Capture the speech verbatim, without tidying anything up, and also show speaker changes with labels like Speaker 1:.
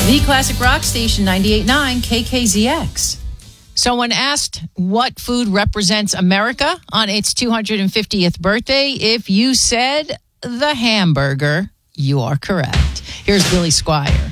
Speaker 1: The Classic Rock Station, ninety-eight point nine K K Z X.
Speaker 2: Someone asked what food represents America on its two hundred fiftieth birthday. If you said the hamburger, you are correct. Here's Billy Squire.